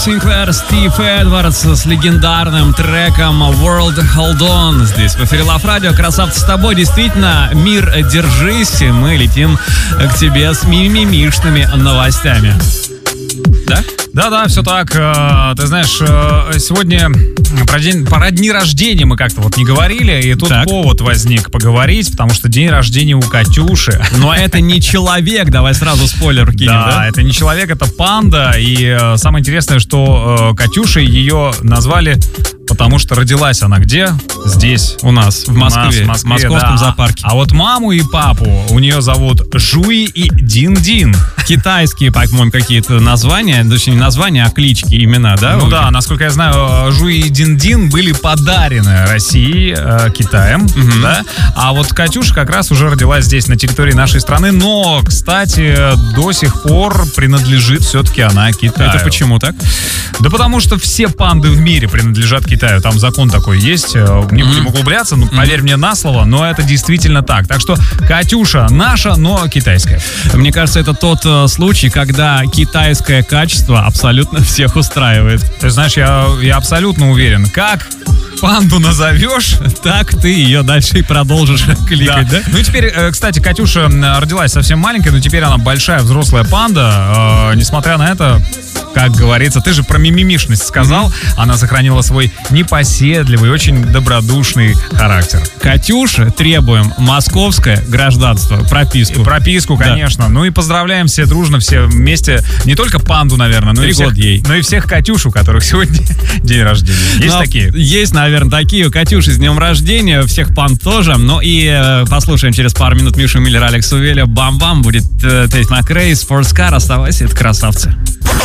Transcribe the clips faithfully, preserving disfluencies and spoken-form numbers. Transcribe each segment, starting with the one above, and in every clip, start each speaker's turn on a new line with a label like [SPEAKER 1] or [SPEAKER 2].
[SPEAKER 1] Синклер, Стив Эдвардс с легендарным треком World Hold On. Здесь в эфире Лав Радио. Красавцы с тобой. Действительно, мир, держись. Мы летим к тебе с мимимишными новостями. Да?
[SPEAKER 2] Да-да, все так. Ты знаешь, сегодня про, день, про дни рождения мы как-то вот не говорили, и тут так. повод возник поговорить, потому что день рождения у Катюши.
[SPEAKER 1] Но это не человек, давай сразу спойлер кинем, да?
[SPEAKER 2] Да, это не человек, это панда, и самое интересное, что Катюшей ее назвали, потому что родилась она где? Здесь.
[SPEAKER 1] У нас, в Москве,
[SPEAKER 2] в Москве,
[SPEAKER 1] в московском
[SPEAKER 2] да.
[SPEAKER 1] зоопарке.
[SPEAKER 2] А вот маму и папу у нее зовут Жуи и Дин-Дин.
[SPEAKER 1] Китайские, по-моему, какие-то названия, точнее не названия, а клички, имена, да?
[SPEAKER 2] Ну да, насколько я знаю, Жуи и Дин-Дин были подарены России, э, Китаем, угу. да? А вот Катюша как раз уже родилась здесь, на территории нашей страны, но, кстати, до сих пор принадлежит все-таки она Китаю.
[SPEAKER 1] Это почему так?
[SPEAKER 2] Да потому что все панды в мире принадлежат Китаю. Там закон такой есть, не будем углубляться, ну, поверь mm-hmm. мне на слово, но это действительно так. Так что Катюша наша, но китайская.
[SPEAKER 1] Мне кажется, это тот э, случай, когда китайское качество абсолютно всех устраивает.
[SPEAKER 2] Ты знаешь, я, я абсолютно уверен, как панду назовешь,
[SPEAKER 1] так ты ее дальше и продолжишь кликать, да?
[SPEAKER 2] да? Ну и теперь, кстати, Катюша родилась совсем маленькой, но теперь она большая взрослая панда. Э, несмотря на это, как говорится, ты же про мимимишность сказал, mm-hmm. она сохранила свой непоседливый, очень добродушный характер.
[SPEAKER 1] Катюше требуем московское гражданство, прописку.
[SPEAKER 2] И прописку, конечно. Да. Ну и поздравляем все дружно, все вместе. Не только панду, наверное, но и, всех,
[SPEAKER 1] ей.
[SPEAKER 2] но и всех Катюш, у которых сегодня день рождения. Есть
[SPEAKER 1] но
[SPEAKER 2] такие?
[SPEAKER 1] Есть, наверное, такие. Катюши с днем рождения, всех панд тоже. Ну и э, послушаем через пару минут Мишу Миллера, Алексу Веля. Бам-бам, будет э, Тейт Макрей, Спортскар. Оставайся, это красавцы.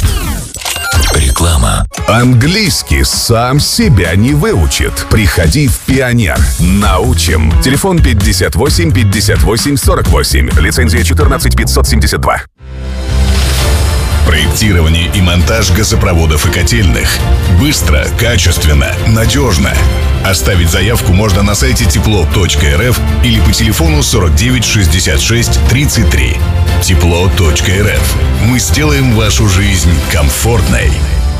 [SPEAKER 3] Реклама.
[SPEAKER 4] Английский сам себя не выучит. Приходи в Пионер. Научим. Телефон пятьдесят восемь пятьдесят восемь сорок восемь. Лицензия четырнадцать пятьсот семьдесят два.
[SPEAKER 3] Проектирование и монтаж газопроводов и котельных. Быстро, качественно, надежно. Оставить заявку можно на сайте тепло точка эр эф или по телефону сорок девять шестьдесят шесть тридцать три. тепло точка эр эф. Мы сделаем вашу жизнь комфортной.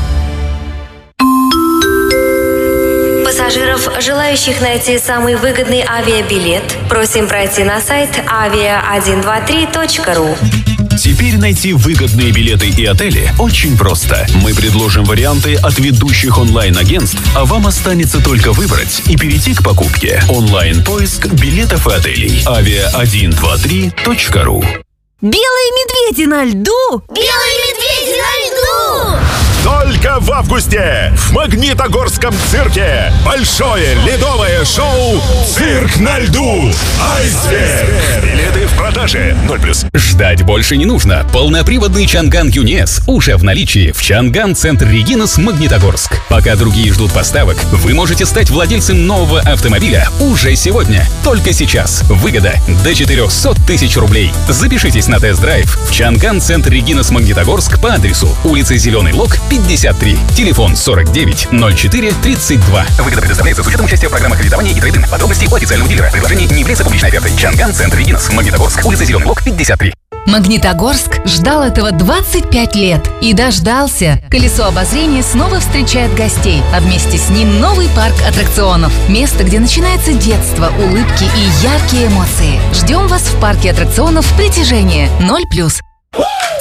[SPEAKER 5] Пассажиров, желающих найти самый выгодный авиабилет, просим пройти на сайт авиа сто двадцать три точка ру.
[SPEAKER 6] Теперь найти выгодные билеты и отели очень просто. Мы предложим варианты от ведущих онлайн-агентств, а вам останется только выбрать и перейти к покупке. Онлайн-поиск билетов и отелей. авиа сто двадцать три точка ру.
[SPEAKER 7] Белые медведи на льду!
[SPEAKER 8] Белые медведи на льду!
[SPEAKER 9] Только в августе в Магнитогорском цирке большое ледовое шоу «Цирк на льду». Айсберг. Билеты в продаже. ноль плюс.
[SPEAKER 10] Ждать больше не нужно. Полноприводный Чанган ЮНИЭС уже в наличии в Чанган Центр Регинас Магнитогорск. Пока другие ждут поставок, вы можете стать владельцем нового автомобиля уже сегодня. Только сейчас. Выгода до четыреста тысяч рублей. Запишитесь на тест-драйв в Чанган Центр Регинас Магнитогорск по адресу улица Зеленый Лог, пятьдесят три. Телефон сорок девять ноль четыре тридцать два.
[SPEAKER 11] Выгода предоставляется с учетом участия в программах кредитования и трейдинг. Подробности у официального дилера. Предложение не является публичной офертой. Чанган Центр Регинас Магнитогорск, улица Зеленый Лог, пятьдесят три.
[SPEAKER 7] Магнитогорск ждал этого двадцать пять лет и дождался. Колесо обозрения снова встречает гостей, а вместе с ним новый парк аттракционов. Место, где начинается детство, улыбки и яркие эмоции. Ждем вас в парке аттракционов «Притяжение» ноль плюс.